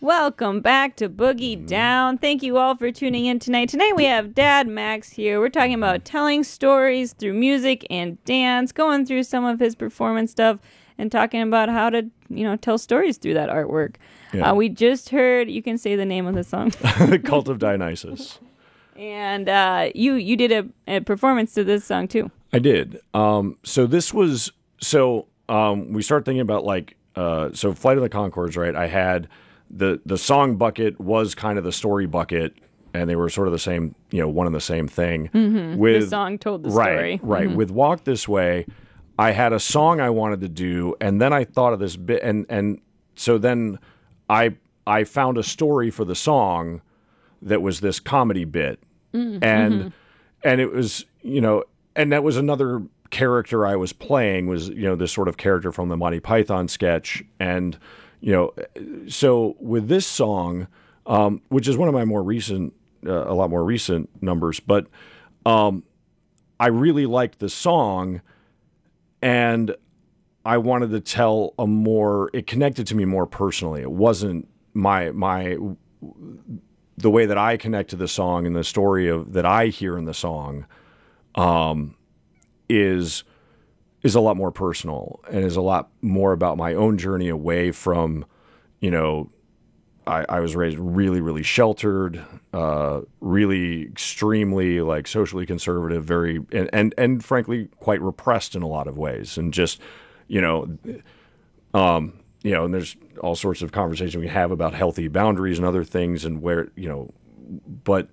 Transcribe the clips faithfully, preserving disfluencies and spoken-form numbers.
Welcome back to Boogie Down. Thank you all for tuning in tonight. Tonight we have Dad Max here. We're talking about telling stories through music and dance, going through some of his performance stuff, and talking about how to, you know, tell stories through that artwork. Yeah. Uh, we just heard, you can say the name of the song. Cult of Dionysus. And uh, you you did a, a performance to this song too. I did. Um, so this was, so um, we start thinking about like, uh, so Flight of the Conchords, right? I had... The the song bucket was kind of the story bucket, and they were sort of the same, you know, one and the same thing. Mm-hmm. With the song told the right, story. Right, Mm-hmm. With Walk This Way, I had a song I wanted to do, and then I thought of this bit, and and so then I I found a story for the song that was this comedy bit, mm-hmm. and and it was, you know, and that was another character I was playing was, you know, this sort of character from the Monty Python sketch, and. You know, so with this song, um, which is one of my more recent, uh, a lot more recent numbers, but um, I really liked the song, and I wanted to tell a more. It connected to me more personally. It wasn't my my the way that I connect to the song and the story of that I hear in the song, um, is. is a lot more personal and is a lot more about my own journey away from, you know, I, I was raised really, really sheltered, uh, really extremely like socially conservative, very, and, and, and frankly, quite repressed in a lot of ways. And just, you know, um, you know, and there's all sorts of conversation we have about healthy boundaries and other things and where, you know, but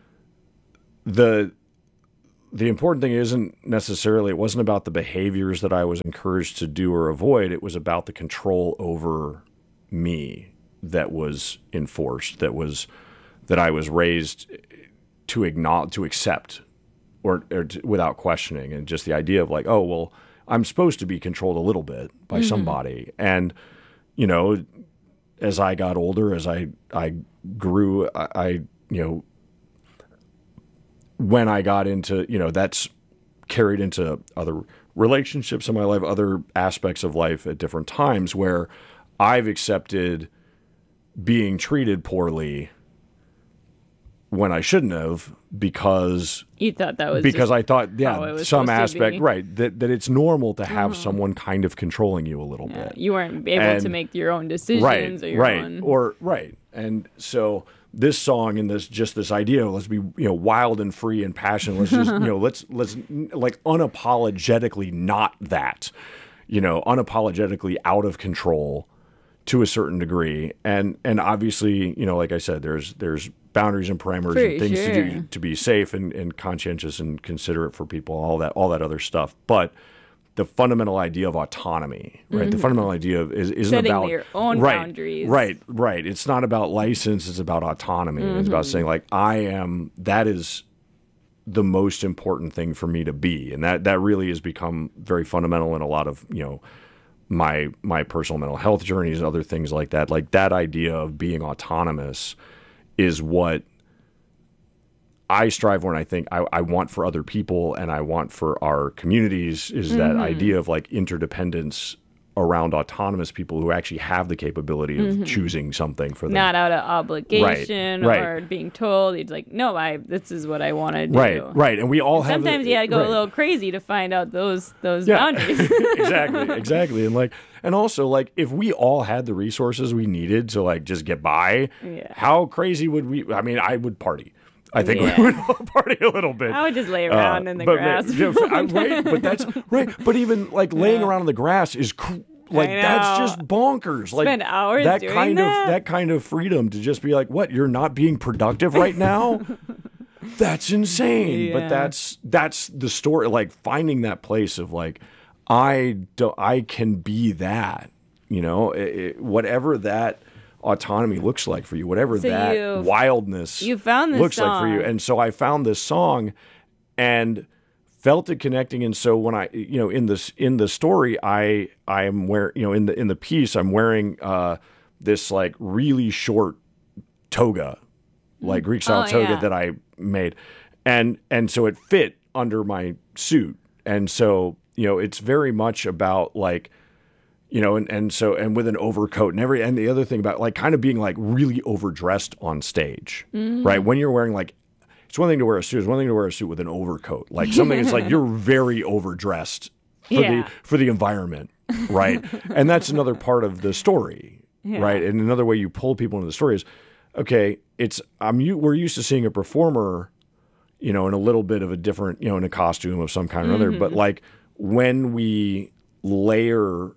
the, The important thing isn't necessarily, it wasn't about the behaviors that I was encouraged to do or avoid. It was about the control over me that was enforced, that was, that I was raised to acknowledge, to accept or, or to, without questioning. And just the idea of like, oh, well, I'm supposed to be controlled a little bit by mm-hmm. somebody. And, you know, as I got older, as I, I grew, I, I you know, when I got into, you know, that's carried into other relationships in my life, other aspects of life at different times where I've accepted being treated poorly when I shouldn't have because you thought that was because I thought, yeah, some aspect, be. right, that, that it's normal to have mm-hmm. someone kind of controlling you a little yeah, bit. You weren't able and, to make your own decisions right, or your right, own. Or, right. And so this song and this just this idea of let's be, you know, wild and free and passionate. Let's just, you know, let's let's like unapologetically not that, you know, unapologetically out of control to a certain degree. And and obviously, you know, like I said, there's there's boundaries and parameters for and things sure. to do to be safe and, and conscientious and considerate for people, all that all that other stuff. But the fundamental idea of autonomy, right? Mm-hmm. The fundamental idea of is, isn't setting about your own right, boundaries. Right, right. It's not about license. It's about autonomy. Mm-hmm. It's about saying like, I am, that is the most important thing for me to be. And that, that really has become very fundamental in a lot of, you know, my, my personal mental health journeys and other things like that. Like that idea of being autonomous is what I strive for, and I think I, I want for other people and I want for our communities is mm-hmm. that idea of like interdependence around autonomous people who actually have the capability of mm-hmm. choosing something for them. Not out of obligation right, or right. being told. He's like, no, I this is what I want to do. Right, right. And we all and have sometimes the, you got to go right. a little crazy to find out those those yeah. boundaries. exactly, exactly. And like and also like if we all had the resources we needed to like just get by, yeah. how crazy would we I mean, I would party. I think yeah. we would all party a little bit. I would just lay around uh, in the but, grass. right, but that's right. But even like laying yeah. around in the grass is cr- like that's just bonkers. Like spend hours that doing kind that? of that kind of freedom to just be like, what? You're not being productive right now. That's insane. Yeah. But that's that's the story. Like finding that place of like, I do, I can be that. You know, it, it, whatever that autonomy looks like for you, whatever so that you, wildness you found this looks song. like for you. And so I found this song and felt it connecting. And so when I, you know, in this, in the story, I, I am wearing, you know, in the, in the piece, I'm wearing uh, this like really short toga, like Greek style oh, toga yeah. that I made. And, and so it fit under my suit. And so, you know, it's very much about like, You know, and, and so, and with an overcoat and every, and the other thing about like kind of being like really overdressed on stage, mm. right? When you're wearing like, it's one thing to wear a suit, it's one thing to wear a suit with an overcoat. Like something is like, you're very overdressed for yeah. the, for the environment, right? And that's another part of the story, yeah. right? And another way you pull people into the story is, okay, it's, I'm, we're used to seeing a performer, you know, in a little bit of a different, you know, in a costume of some kind or mm-hmm. other, but like when we layer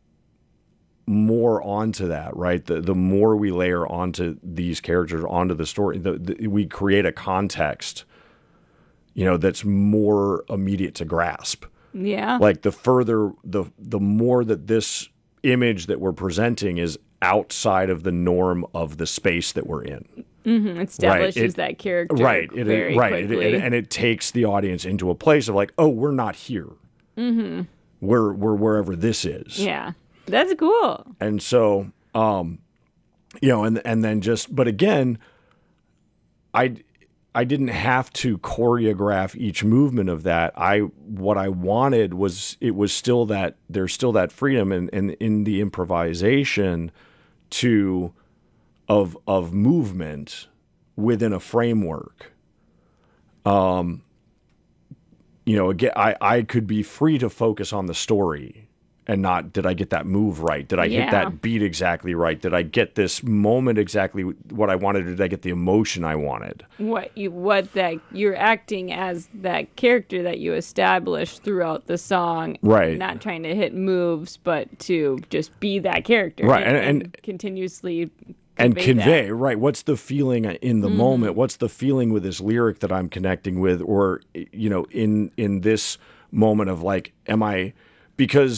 more onto that, right? The the more we layer onto these characters, onto the story, the, the, we create a context, you know, that's more immediate to grasp. Yeah. Like the further, the the more that this image that we're presenting is outside of the norm of the space that we're in. Mm-hmm. Establishes right. it, that character right. very it, right. quickly. It, it, and it takes the audience into a place of like, oh, we're not here. Mm-hmm. We're, we're wherever this is. Yeah. That's cool. And so, um, you know, and and then just, but again, I I didn't have to choreograph each movement of that. I what I wanted was it was still that there's still that freedom and in, in, in the improvisation to of of movement within a framework. Um, you know, again, I I could be free to focus on the story. And not, did I get that move right? Did I yeah. hit that beat exactly right? Did I get this moment exactly what I wanted? Did I get the emotion I wanted? What you what that you're acting as that character that you established throughout the song, right? Not trying to hit moves, but to just be that character, right? And, and, and continuously and convey, that. right? What's the feeling in the mm-hmm. moment? What's the feeling with this lyric that I'm connecting with, or you know, in in this moment of like, am I because